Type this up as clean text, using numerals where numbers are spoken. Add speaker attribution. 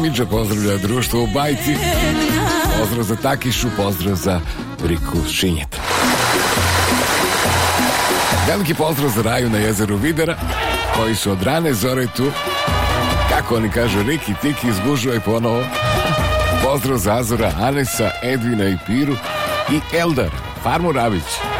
Speaker 1: Midža pozdravlja društvo u Bajci. Pozdrav za Takišu, pozdrav za Riku Šinjeta. Veliki pozdrav za Raju na jezeru Videra, koji su od rane zore tu. Kako oni kažu, Riki, Tiki, izgužuvaj ponovo. Pozdrav za Azora, Anesa, Edvina i Piru i Eldar, Farmu Rabić.